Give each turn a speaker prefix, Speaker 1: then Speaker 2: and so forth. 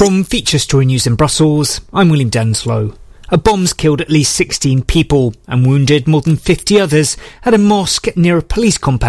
Speaker 1: From Feature Story News in Brussels, I'm William Denslow. A bomb's killed at least 16 people and wounded more than 50 others at a mosque near a police compound